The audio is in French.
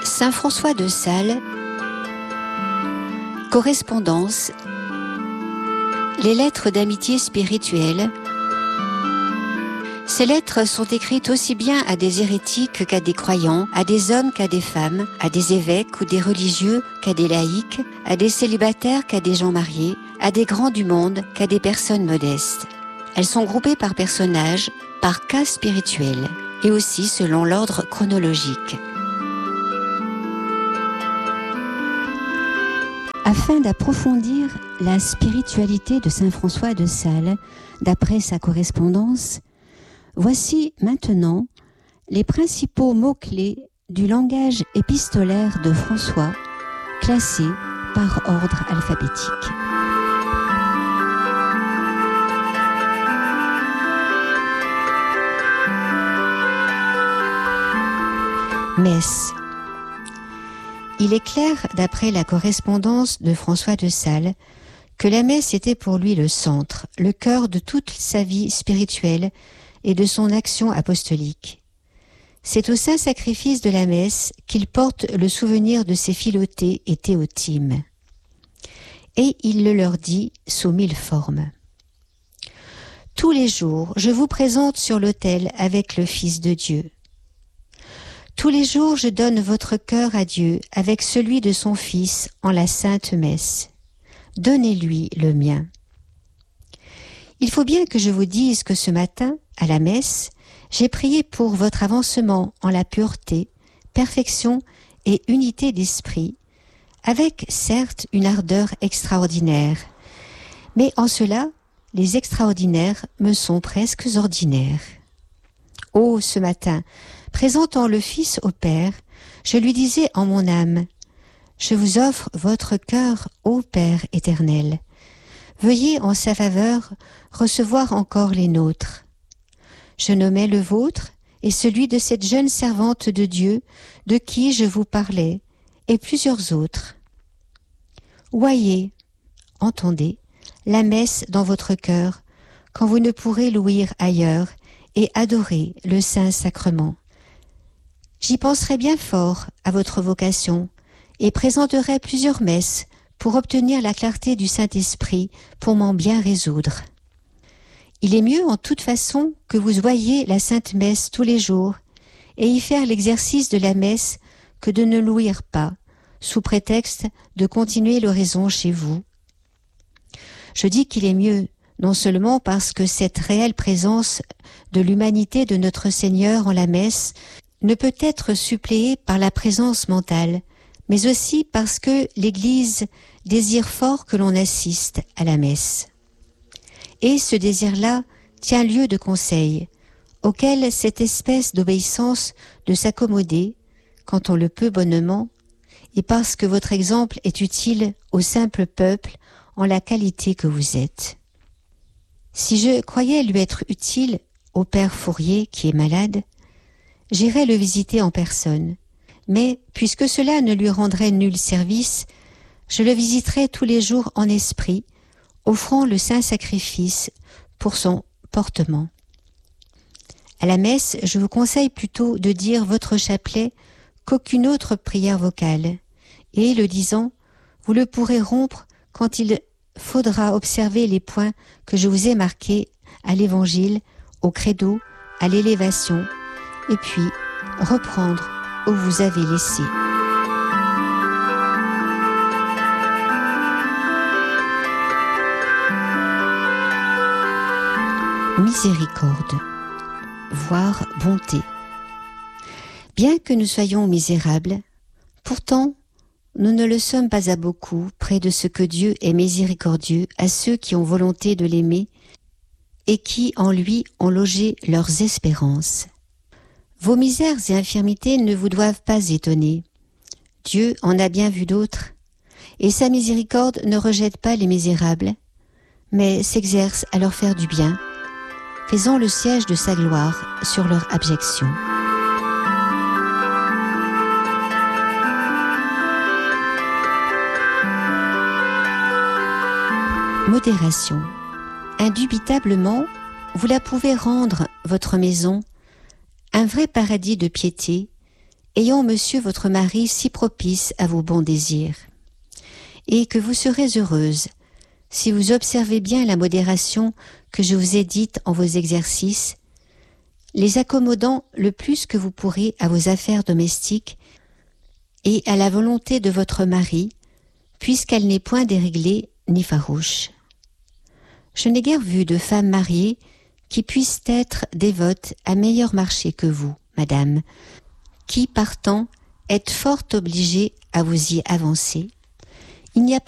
Saint François de Sales, correspondance, les lettres d'amitié spirituelle. Ces lettres sont écrites aussi bien à des hérétiques qu'à des croyants, à des hommes qu'à des femmes, à des évêques ou des religieux qu'à des laïcs, à des célibataires qu'à des gens mariés, à des grands du monde qu'à des personnes modestes. Elles sont groupées par personnages, par cas spirituels, et aussi selon l'ordre chronologique. Afin d'approfondir la spiritualité de saint François de Sales, d'après sa correspondance, voici maintenant les principaux mots-clés du langage épistolaire de François, classés par ordre alphabétique. Messe. Il est clair, d'après la correspondance de François de Sales, que la messe était pour lui le centre, le cœur de toute sa vie spirituelle et de son action apostolique. C'est au saint sacrifice de la messe qu'il porte le souvenir de ses Philothée et Théotime. Et il le leur dit sous 1000 formes. Tous les jours, je vous présente sur l'autel avec le Fils de Dieu. Tous les jours, je donne votre cœur à Dieu avec celui de son Fils en la Sainte Messe. Donnez-lui le mien. Il faut bien que je vous dise que ce matin, à la messe, j'ai prié pour votre avancement en la pureté, perfection et unité d'esprit, avec certes une ardeur extraordinaire, mais en cela, les extraordinaires me sont presque ordinaires. Oh, ce matin, présentant le Fils au Père, je lui disais en mon âme, « Je vous offre votre cœur, ô Père éternel. Veuillez en sa faveur recevoir encore les nôtres. » Je nommais le vôtre et celui de cette jeune servante de Dieu de qui je vous parlais, et plusieurs autres. Voyez, entendez, la messe dans votre cœur, quand vous ne pourrez l'ouïr ailleurs, et adorer le Saint-Sacrement. J'y penserai bien fort à votre vocation et présenterai plusieurs messes pour obtenir la clarté du Saint-Esprit pour m'en bien résoudre. Il est mieux en toute façon que vous voyiez la Sainte Messe tous les jours et y faire l'exercice de la messe que de ne l'ouïr pas, sous prétexte de continuer l'oraison chez vous. Je dis qu'il est mieux non seulement parce que cette réelle présence de l'humanité de notre Seigneur en la messe ne peut être suppléée par la présence mentale, mais aussi parce que l'Église désire fort que l'on assiste à la messe. Et ce désir-là tient lieu de conseil, auquel cette espèce d'obéissance de s'accommoder, quand on le peut bonnement, et parce que votre exemple est utile au simple peuple en la qualité que vous êtes. Si je croyais lui être utile au père Fourier qui est malade, j'irais le visiter en personne. Mais puisque cela ne lui rendrait nul service, je le visiterais tous les jours en esprit, offrant le saint sacrifice pour son portement. À la messe, je vous conseille plutôt de dire votre chapelet qu'aucune autre prière vocale, et, le disant, vous le pourrez rompre quand il faudra observer les points que je vous ai marqués à l'Évangile, au credo, à l'élévation, et puis reprendre où vous avez laissé. Miséricorde, voire bonté. Bien que nous soyons misérables, pourtant nous ne le sommes pas à beaucoup près de ce que Dieu est miséricordieux à ceux qui ont volonté de l'aimer et qui en lui ont logé leurs espérances. Vos misères et infirmités ne vous doivent pas étonner. Dieu en a bien vu d'autres, et sa miséricorde ne rejette pas les misérables, mais s'exerce à leur faire du bien, faisant le siège de sa gloire sur leur abjection. Modération. Indubitablement, vous la pouvez rendre, votre maison, un vrai paradis de piété ayant monsieur votre mari si propice à vos bons désirs, et que vous serez heureuse si vous observez bien la modération que je vous ai dite en vos exercices, les accommodant le plus que vous pourrez à vos affaires domestiques et à la volonté de votre mari, puisqu'elle n'est point déréglée ni farouche. Je n'ai guère vu de femme mariée qui puisse être dévote à meilleur marché que vous, madame, qui, partant, êtes fort obligée à vous y avancer. Il n'y a